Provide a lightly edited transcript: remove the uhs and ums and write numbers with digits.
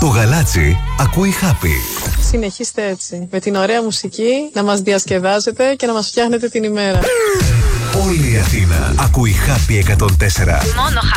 Το γαλάτσι ακούει Happy. Συνεχίστε έτσι, με την ωραία μουσική να μας διασκεδάζετε και να μας φτιάχνετε την ημέρα. Όλη η Αθήνα ακούει Happy 104. Μόνο